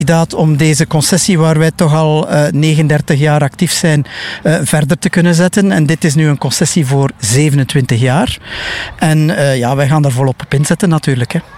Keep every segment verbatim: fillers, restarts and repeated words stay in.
inderdaad om deze concessie waar wij toch al uh, negenendertig jaar actief zijn, uh, verder te kunnen zetten. En dit is nu een concessie voor zevenentwintig jaar. En uh, ja, wij gaan daar volop op inzetten natuurlijk. Hè.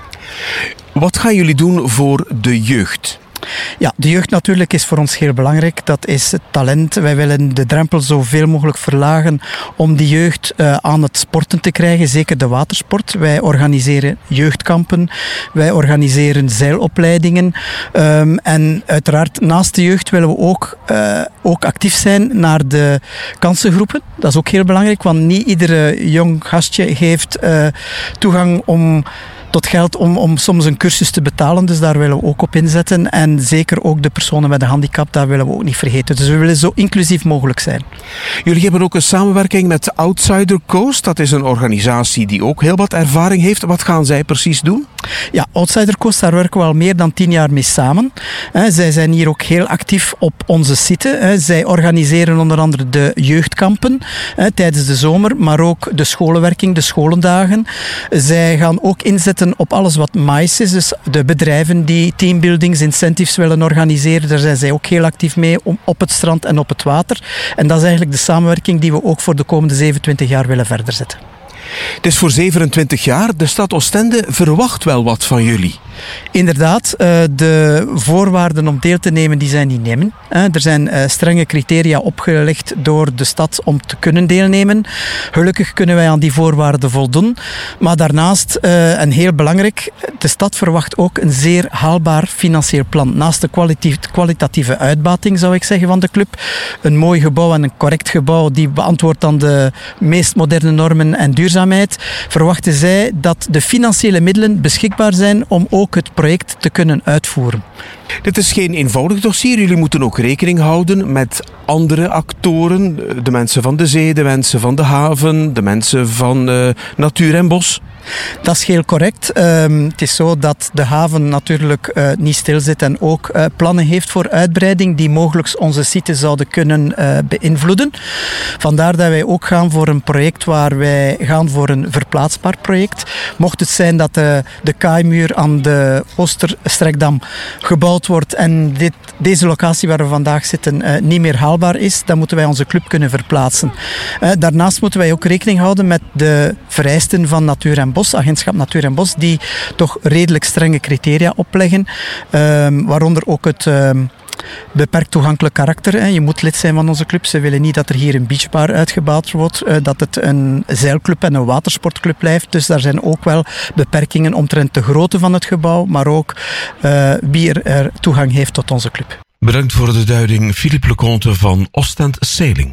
Wat gaan jullie doen voor de jeugd? Ja, de jeugd natuurlijk is voor ons heel belangrijk. Dat is het talent. Wij willen de drempel zoveel mogelijk verlagen om die jeugd uh, aan het sporten te krijgen. Zeker de watersport. Wij organiseren jeugdkampen. Wij organiseren zeilopleidingen. Um, en uiteraard naast de jeugd willen we ook, uh, ook actief zijn naar de kansengroepen. Dat is ook heel belangrijk, want niet iedere jong gastje heeft uh, toegang om... tot geld om, om soms een cursus te betalen. Dus daar willen we ook op inzetten. En zeker ook de personen met een handicap, daar willen we ook niet vergeten. Dus we willen zo inclusief mogelijk zijn. Jullie hebben ook een samenwerking met Outsider Coast. Dat is een organisatie die ook heel wat ervaring heeft. Wat gaan zij precies doen? Ja, Outsider Coast, daar werken we al meer dan tien jaar mee samen. Zij zijn hier ook heel actief op onze site. Zij organiseren onder andere de jeugdkampen tijdens de zomer, maar ook de scholenwerking, de scholendagen. Zij gaan ook inzetten op alles wat mais is. Dus de bedrijven die teambuildings, incentives willen organiseren, daar zijn zij ook heel actief mee op het strand en op het water. En dat is eigenlijk de samenwerking die we ook voor de komende zevenentwintig jaar willen verder zetten. Het is voor zevenentwintig jaar. De stad Oostende verwacht wel wat van jullie. Inderdaad, de voorwaarden om deel te nemen, die zijn niet nemen. Er zijn strenge criteria opgelegd door de stad om te kunnen deelnemen. Gelukkig kunnen wij aan die voorwaarden voldoen. Maar daarnaast, en heel belangrijk, de stad verwacht ook een zeer haalbaar financieel plan. Naast de kwalitatieve uitbating, zou ik zeggen, van de club. Een mooi gebouw en een correct gebouw die beantwoordt aan de meest moderne normen en duurzaamheid, verwachten zij dat de financiële middelen beschikbaar zijn om ook het project te kunnen uitvoeren. Dit is geen eenvoudig dossier. Jullie moeten ook rekening houden met andere actoren. De mensen van de zee, de mensen van de haven, de mensen van uh, natuur en bos. Dat is heel correct. Um, het is zo dat de haven natuurlijk uh, niet stilzit en ook uh, plannen heeft voor uitbreiding die mogelijk onze site zouden kunnen uh, beïnvloeden. Vandaar dat wij ook gaan voor een project waar wij gaan voor een verplaatsbaar project. Mocht het zijn dat de, de kaaimuur aan de Oosterstrekdam gebouwd wordt en dit, deze locatie waar we vandaag zitten uh, niet meer haalbaar is, dan moeten wij onze club kunnen verplaatsen. Uh, daarnaast moeten wij ook rekening houden met de vereisten van natuur en bos, agentschap Natuur en Bos, die toch redelijk strenge criteria opleggen, um, waaronder ook het um, beperkt toegankelijk karakter. Hè. Je moet lid zijn van onze club. Ze willen niet dat er hier een beachbar uitgebouwd wordt, uh, dat het een zeilclub en een watersportclub blijft. Dus daar zijn ook wel beperkingen omtrent de grootte van het gebouw, maar ook uh, wie er, er toegang heeft tot onze club. Bedankt voor de duiding, Philippe Leconte van Ostend Sailing.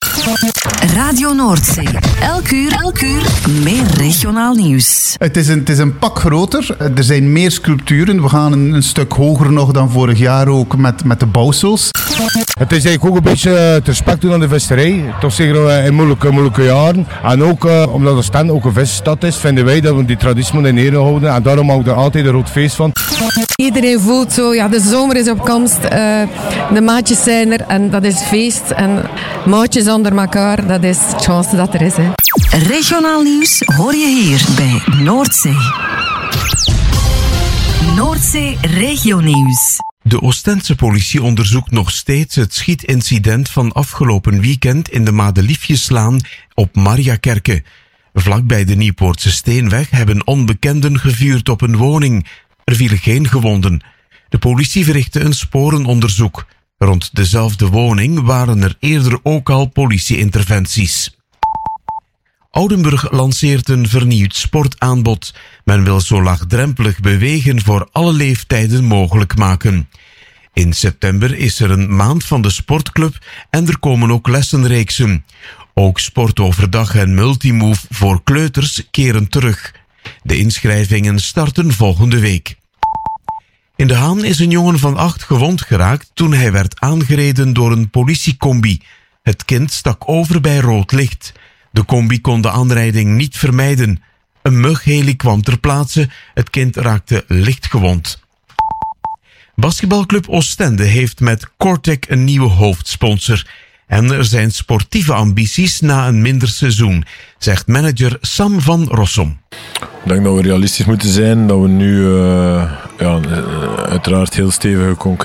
Radio Noordzee. Elk uur, elk uur meer regionaal nieuws. Het is, een, het is een pak groter. Er zijn meer sculpturen. We gaan een, een stuk hoger nog dan vorig jaar ook met, met de bouwsels. Het is eigenlijk ook een beetje te respect doen aan de visserij. Toch zeker in moeilijke, moeilijke jaren. En ook uh, omdat Oostende ook een visstad is, vinden wij dat we die traditie moeten in ere houden. En daarom maak ik er altijd een rood feest van. Iedereen voelt zo, ja, de zomer is op komst. Uh, de maatjes zijn er en dat is feest. En maatjes onder elkaar, dat is de chance dat er is. Hè. Regionaal nieuws hoor je hier bij Noordzee. Noordzee Regionieuws. De Oostendse politie onderzoekt nog steeds het schietincident van afgelopen weekend in de Madeliefjeslaan op Mariakerke. Vlakbij de Nieuwpoortse Steenweg hebben onbekenden gevuurd op een woning. Er vielen geen gewonden. De politie verrichtte een sporenonderzoek. Rond dezelfde woning waren er eerder ook al politie-interventies. Oudenburg lanceert een vernieuwd sportaanbod. Men wil zo laagdrempelig bewegen voor alle leeftijden mogelijk maken. In september is er een maand van de sportclub en er komen ook lessenreeksen. Ook sport overdag en multimove voor kleuters keren terug. De inschrijvingen starten volgende week. In De Haan is een jongen van acht gewond geraakt toen hij werd aangereden door een politiecombi. Het kind stak over bij rood licht. De combi kon de aanrijding niet vermijden. Een mugheli kwam ter plaatse. Het kind raakte licht gewond. Basketbalclub Oostende heeft met Cortec een nieuwe hoofdsponsor. En er zijn sportieve ambities na een minder seizoen, zegt manager Sam van Rossum. Ik denk dat we realistisch moeten zijn, dat we nu uh, ja, uiteraard heel stevige concurrentie